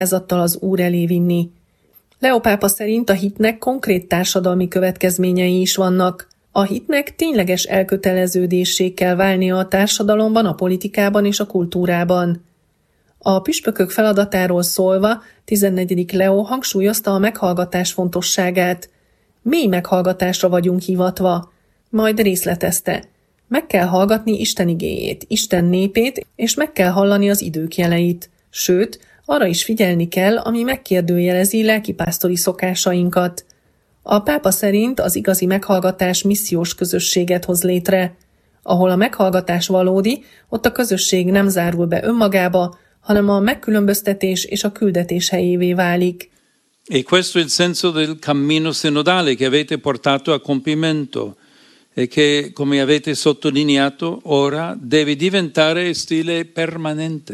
gyalázattal az Úr elé vinni. Leó pápa szerint a hitnek konkrét társadalmi következményei is vannak. A hitnek tényleges elköteleződéssé kell válnia a társadalomban, a politikában és a kultúrában. A püspökök feladatáról szólva 14. Leó hangsúlyozta a meghallgatás fontosságát. Mély meghallgatásra vagyunk hivatva. Majd részletezte. Meg kell hallgatni Isten igéjét, Isten népét, és meg kell hallani az idők jeleit. Sőt, arra is figyelni kell, ami megkérdőjelezi lelkipásztori szokásainkat. A pápa szerint az igazi meghallgatás missziós közösséget hoz létre. Ahol a meghallgatás valódi, ott a közösség nem zárul be önmagába, hanem a megkülönböztetés és a küldetés helyévé válik. E questo è il senso del cammino sinodale che avete portato a compimento e che, come avete sottolineato, ora deve diventare stile permanente.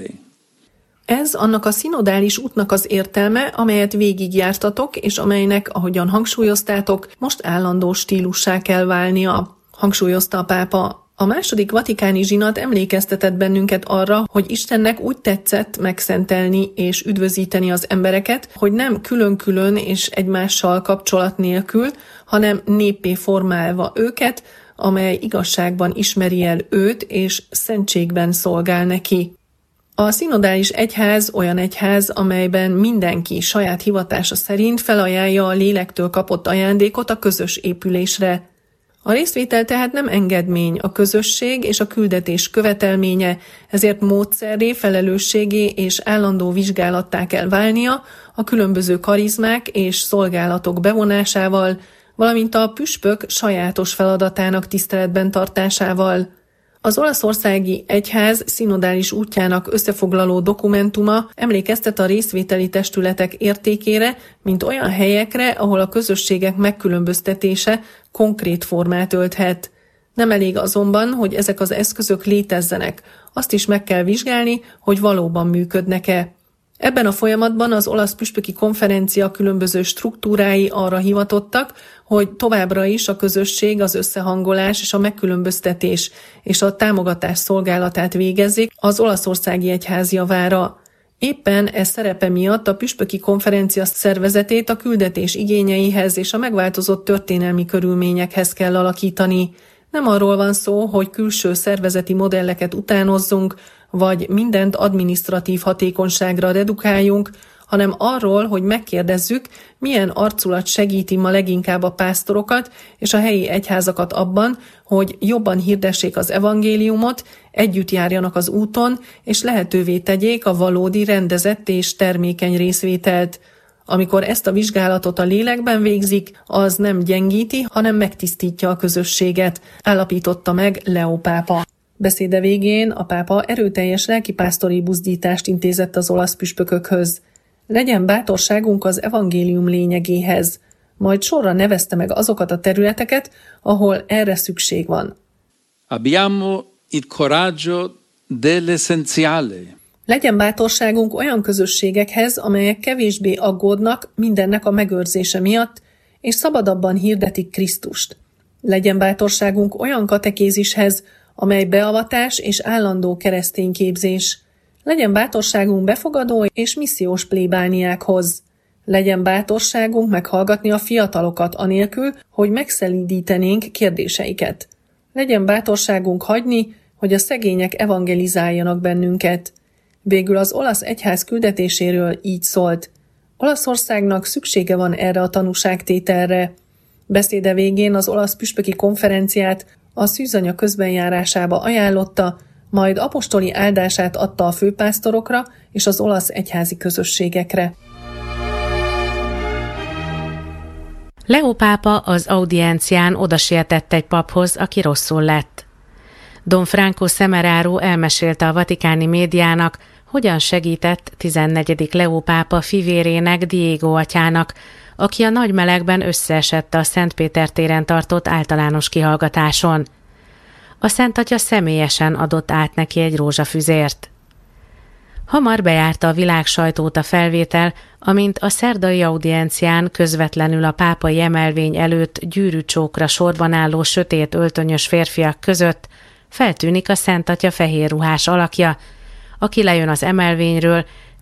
Ez annak a szinodális útnak az értelme, amelyet végigjártatok, és amelynek, ahogyan hangsúlyoztátok, most állandó stílussá kell válnia, hangsúlyozta a pápa. A második vatikáni zsinat emlékeztetett bennünket arra, hogy Istennek úgy tetszett megszentelni és üdvözíteni az embereket, hogy nem külön-külön és egymással kapcsolat nélkül, hanem néppé formálva őket, amely igazságban ismeri el őt és szentségben szolgál neki. A szinodális egyház olyan egyház, amelyben mindenki saját hivatása szerint felajánlja a lélektől kapott ajándékot a közös épülésre. A részvétel tehát nem engedmény, a közösség és a küldetés követelménye, ezért módszerré, felelősségé és állandó vizsgálattá kell válnia a különböző karizmák és szolgálatok bevonásával, valamint a püspök sajátos feladatának tiszteletben tartásával. Az olaszországi egyház szinodális útjának összefoglaló dokumentuma emlékeztet a részvételi testületek értékére, mint olyan helyekre, ahol a közösségek megkülönböztetése konkrét formát ölthet. Nem elég azonban, hogy ezek az eszközök létezzenek, azt is meg kell vizsgálni, hogy valóban működnek-e. Ebben a folyamatban az olasz püspöki konferencia különböző struktúrái arra hivatottak, hogy továbbra is a közösség, az összehangolás és a megkülönböztetés és a támogatás szolgálatát végezzék az olaszországi egyház javára. Éppen ez szerepe miatt a püspöki konferencia szervezetét a küldetés igényeihez és a megváltozott történelmi körülményekhez kell alakítani. Nem arról van szó, hogy külső szervezeti modelleket utánozzunk, vagy mindent adminisztratív hatékonyságra redukáljunk, hanem arról, hogy megkérdezzük, milyen arculat segíti ma leginkább a pásztorokat és a helyi egyházakat abban, hogy jobban hirdessék az evangéliumot, együtt járjanak az úton, és lehetővé tegyék a valódi, rendezett és termékeny részvételt. Amikor ezt a vizsgálatot a lélekben végzik, az nem gyengíti, hanem megtisztítja a közösséget, állapította meg Leó pápa. Beszéde végén a pápa erőteljes lelkipásztori buzdítást intézett az olasz püspökökhöz. Legyen bátorságunk az evangélium lényegéhez, majd sorra nevezte meg azokat a területeket, ahol erre szükség van. Abbiamo il coraggio dell'essenziale. Legyen bátorságunk olyan közösségekhez, amelyek kevésbé aggódnak mindennek a megőrzése miatt, és szabadabban hirdetik Krisztust. Legyen bátorságunk olyan katekézishez, amely beavatás és állandó keresztényképzés. Legyen bátorságunk befogadó és missziós plébániákhoz. Legyen bátorságunk meghallgatni a fiatalokat anélkül, hogy megszelídítenénk kérdéseiket. Legyen bátorságunk hagyni, hogy a szegények evangelizáljanak bennünket. Végül az olasz egyház küldetéséről így szólt. Olaszországnak szüksége van erre a tanúságtételre. Beszéde végén az olasz püspöki konferenciát a szűzanya közbenjárásába ajánlotta, majd apostoli áldását adta a főpásztorokra és az olasz egyházi közösségekre. Leó pápa az audiencián odasietett egy paphoz, aki rosszul lett. Don Franco Semeraro elmesélte a vatikáni médiának, hogyan segített 14. Leó pápa fivérének, Diego atyának, aki a nagy melegben összeesett a Szent Péter téren tartott általános kihallgatáson. A Szent Atya személyesen adott át neki egy rózsafüzért. Hamar bejárta a világ sajtót a felvétel, amint a szerdai audiencián közvetlenül a pápai emelvény előtt gyűrűcsókra sorban álló sötét öltönyös férfiak között feltűnik a Szent Atya fehér ruhás alakja, aki lejön az emelvényről,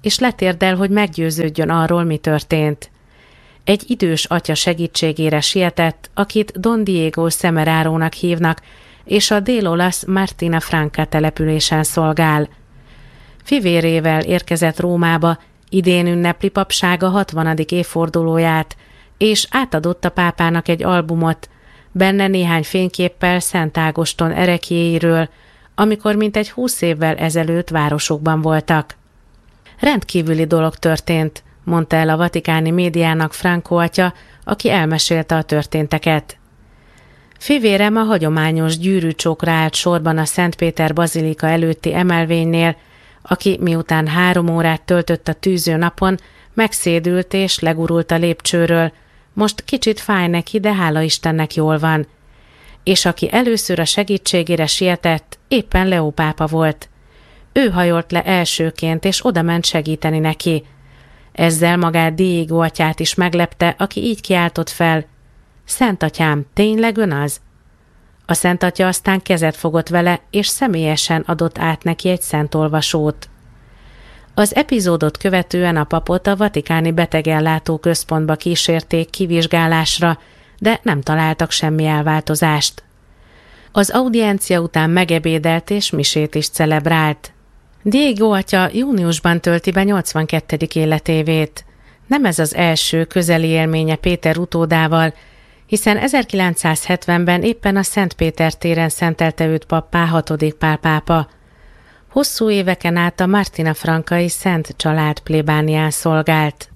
és letérdel, hogy meggyőződjön arról, mi történt. Egy idős atya segítségére sietett, akit Don Diego Semerárónak hívnak, és a dél-olasz Martina Franca településen szolgál. Fivérével érkezett Rómába, idén ünnepli papsága 60. évfordulóját, és átadott a pápának egy albumot, benne néhány fényképpel Szent Ágoston ereklyéiről, amikor mintegy 20 évvel ezelőtt városokban voltak. Rendkívüli dolog történt, mondta el a vatikáni médiának Franco atya, aki elmesélte a történteket. Fivérem a hagyományos gyűrűcsókra állt sorban a Szent Péter bazilika előtti emelvénynél, aki miután 3 órát töltött a tűző napon, megszédült és legurult a lépcsőről. Most kicsit fáj neki, de hála Istennek jól van. És aki először a segítségére sietett, éppen Leó pápa volt. Ő hajolt le elsőként, és odament segíteni neki. Ezzel magát Diego atyát is meglepte, aki így kiáltott fel: Szent atyám, tényleg ön az? A Szent atya aztán kezet fogott vele, és személyesen adott át neki egy szentolvasót. Az epizódot követően a papot a vatikáni betegellátó központba kísérték kivizsgálásra, de nem találtak semmi elváltozást. Az audiencia után megebédelt és misét is celebrált. Diego atya júniusban tölti be 82. életévét. Nem ez az első közeli élménye Péter utódával, hiszen 1970-ben éppen a Szent Péter téren szentelte őt pappá 6. Pál pápa. Hosszú éveken át a Martina Francai Szent Család plébánián szolgált.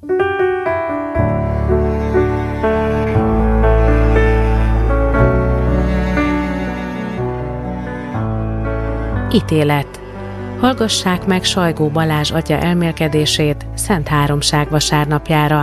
Ítélet. Hallgassák meg Sajgó Balázs atya elmélkedését Szent Háromság vasárnapjára.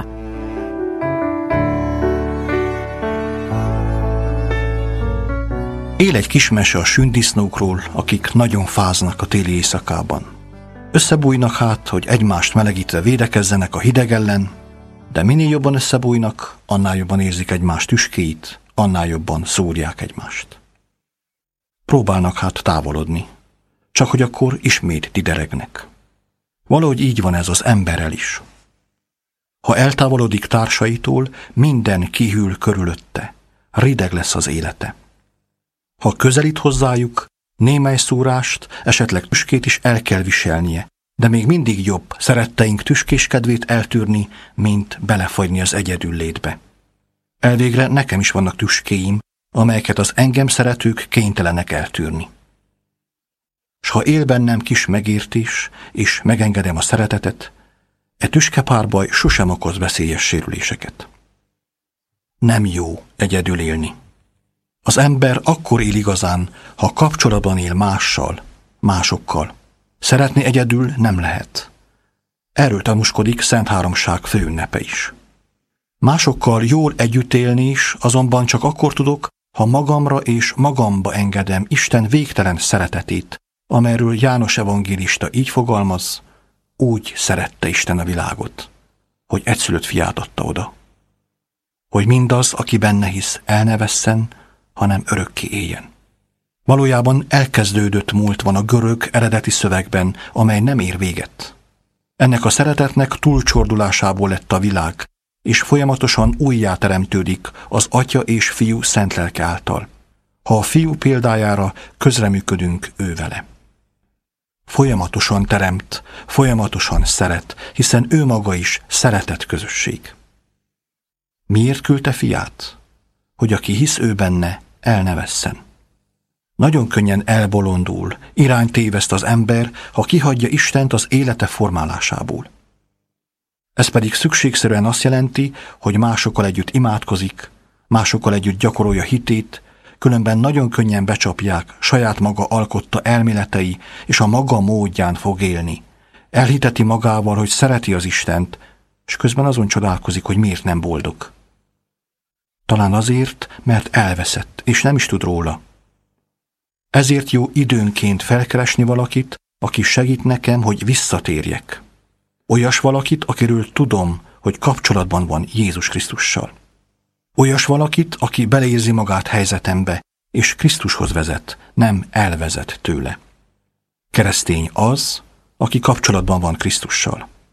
Él egy kis mese a sündisznókról, akik nagyon fáznak a téli éjszakában. Összebújnak hát, hogy egymást melegítve védekezzenek a hideg ellen, de minél jobban összebújnak, annál jobban érzik egymás tüskéit, annál jobban szúrják egymást. Próbálnak hát távolodni, csak hogy akkor ismét dideregnek. Valahogy így van ez az emberrel is. Ha eltávolodik társaitól, minden kihűl körülötte, rideg lesz az élete. Ha közelít hozzájuk, némely szúrást, esetleg tüskét is el kell viselnie, de még mindig jobb szeretteink tüskéskedvét eltűrni, mint belefagyni az egyedüllétbe. Elvégre nekem is vannak tüskéim, amelyeket az engem szeretők kénytelenek eltűrni. S ha él bennem kis megértés, és megengedem a szeretetet, e tüskepárbaj sosem okoz veszélyes sérüléseket. Nem jó egyedül élni. Az ember akkor él igazán, ha kapcsolatban él mással, másokkal. Szeretni egyedül nem lehet. Erről tanúskodik Szent Háromság főünnepe is. Másokkal jól együtt élni is azonban csak akkor tudok, ha magamra és magamba engedem Isten végtelen szeretetét, amelyről János evangélista így fogalmaz: úgy szerette Isten a világot, hogy egyszülött fiát adta oda, hogy mindaz, aki benne hisz, el ne vesszen, hanem örökké éljen. Valójában elkezdődött múlt van a görög eredeti szövegben, amely nem ér véget. Ennek a szeretetnek túlcsordulásából lett a világ, és folyamatosan újjáteremtődik az Atya és Fiú szent lelke által, ha a Fiú példájára közreműködünk ő vele. Folyamatosan teremt, folyamatosan szeret, hiszen ő maga is szeretett közösség. Miért küldte Fiát? Hogy aki hisz ő benne, el ne vesszen. Nagyon könnyen elbolondul, irányt téveszt az ember, ha kihagyja Istent az élete formálásából. Ez pedig szükségszerűen azt jelenti, hogy másokkal együtt imádkozik, másokkal együtt gyakorolja hitét, különben nagyon könnyen becsapják saját maga alkotta elméletei, és a maga módján fog élni. Elhiteti magával, hogy szereti az Istent, és közben azon csodálkozik, hogy miért nem boldog. Talán azért, mert elveszett, és nem is tud róla. Ezért jó időnként felkeresni valakit, aki segít nekem, hogy visszatérjek. Olyas valakit, akiről tudom, hogy kapcsolatban van Jézus Krisztussal. Olyas valakit, aki beleérzi magát helyzetembe, és Krisztushoz vezet, nem elvezet tőle. Keresztény az, aki kapcsolatban van Krisztussal.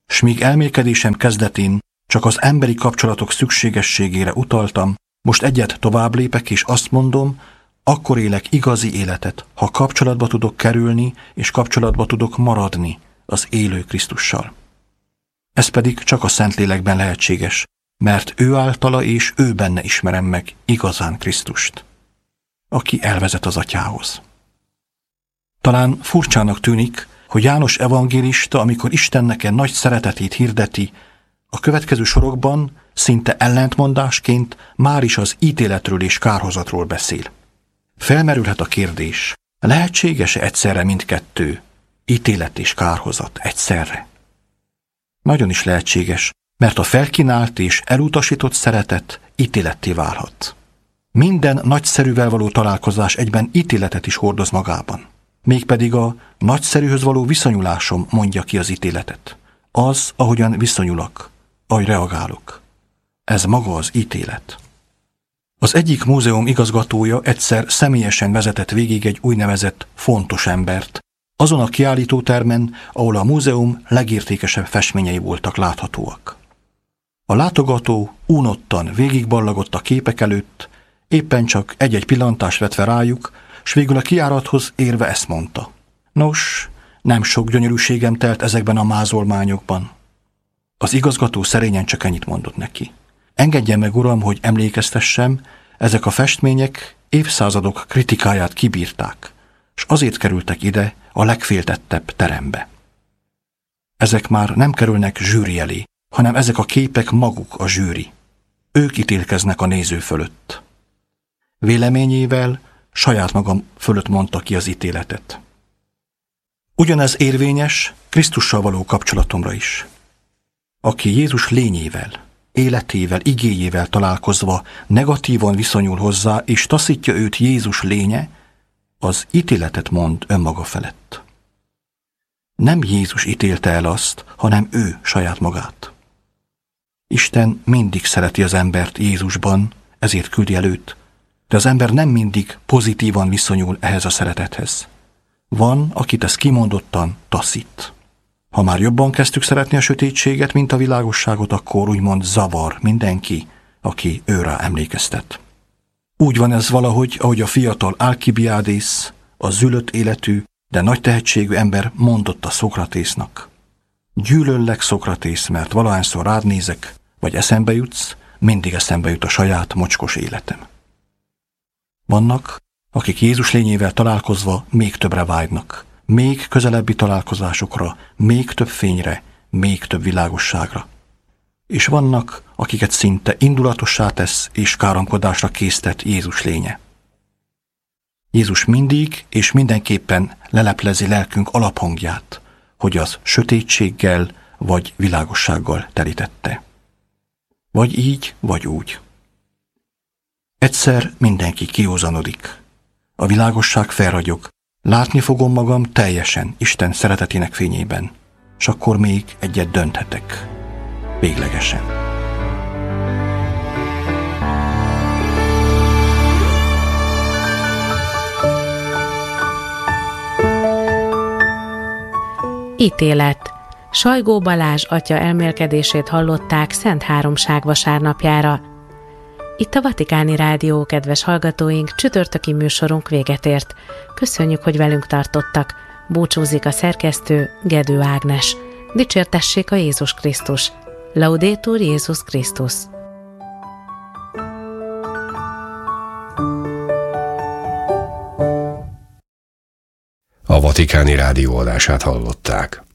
s míg elmélkedésem kezdetén csak az emberi kapcsolatok szükségességére utaltam, most egyet tovább lépek, és azt mondom, akkor élek igazi életet, ha kapcsolatba tudok kerülni, és kapcsolatba tudok maradni az élő Krisztussal. Ez pedig csak a Szentlélekben lehetséges, mert ő általa és ő benne ismerem meg igazán Krisztust, aki elvezet az Atyához. Talán furcsának tűnik, hogy János evangélista, amikor Isten nagy szeretetét hirdeti, a következő sorokban szinte ellentmondásként már is az ítéletről és kárhozatról beszél. Felmerülhet a kérdés, lehetséges-e egyszerre mindkettő, ítélet és kárhozat egyszerre? Nagyon is lehetséges, mert a felkínált és elutasított szeretet ítéletté válhat. Minden nagyszerűvel való találkozás egyben ítéletet is hordoz magában. Mégpedig a nagyszerűhöz való viszonyulásom mondja ki az ítéletet. Az, ahogyan viszonyulok, ahogy reagálok. Ez maga az ítélet. Az egyik múzeum igazgatója egyszer személyesen vezetett végig egy úgynevezett fontos embert, azon a kiállítótermen, ahol a múzeum legértékesebb festményei voltak láthatóak. A látogató unottan végigballagott a képek előtt, éppen csak egy-egy pillantást vetve rájuk, s végül a kijárathoz érve ezt mondta. Nos, nem sok gyönyörűségem telt ezekben a mázolmányokban. Az igazgató szerényen csak ennyit mondott neki. Engedje meg, uram, hogy emlékeztessem, ezek a festmények évszázadok kritikáját kibírták, s azért kerültek ide a legféltettebb terembe. Ezek már nem kerülnek zsűri elé, hanem ezek a képek maguk a zsűri. Ők ítélkeznek a néző fölött. Véleményével saját magam fölött mondta ki az ítéletet. Ugyanez érvényes Krisztussal való kapcsolatomra is. Aki Jézus lényével, életével, igéjével találkozva negatívan viszonyul hozzá, és taszítja őt Jézus lénye, az ítéletet mond önmaga felett. Nem Jézus ítélte el azt, hanem ő saját magát. Isten mindig szereti az embert Jézusban, ezért küldi el őt, de az ember nem mindig pozitívan viszonyul ehhez a szeretethez. Van, akit ez kimondottan taszít. Ha már jobban kezdtük szeretni a sötétséget, mint a világosságot, akkor úgymond zavar mindenki, aki őrá emlékeztet. Úgy van ez valahogy, ahogy a fiatal Alkibiádész, a zülött életű, de nagy tehetségű ember mondotta Szokratésznak. Gyűlöllek, Szokratész, mert valahányszor rád nézek, vagy eszembe jutsz, mindig eszembe jut a saját mocskos életem. Vannak, akik Jézus lényével találkozva még többre vágynak, még közelebbi találkozásokra, még több fényre, még több világosságra. És vannak, akiket szinte indulatossá tesz és káromkodásra késztet Jézus lénye. Jézus mindig és mindenképpen leleplezi lelkünk alaphangját, hogy az sötétséggel vagy világossággal telítette. Vagy így, vagy úgy. Egyszer mindenki kiózanodik. A világosság felragyog. Látni fogom magam teljesen Isten szeretetének fényében, s akkor még egyet dönthetek. Véglegesen. Ítélet. Sajgó Balázs atya elmélkedését hallották Szent Háromság vasárnapjára. Itt a Vatikáni Rádió, kedves hallgatóink, csütörtöki műsorunk véget ért. Köszönjük, hogy velünk tartottak. Búcsúzik a szerkesztő, Gedő Ágnes. Dicsértessék a Jézus Krisztus. Laudetur Jézus Krisztus. A Vatikáni Rádió adását hallották.